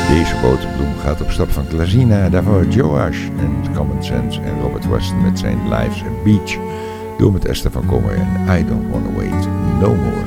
Deze boterbloem gaat op stap van Glazina. Daarvoor Joash en Common Sense en Robert Weston met zijn Life's a Beach. Door met Esther van Kommer en I Don't Wanna Wait No More.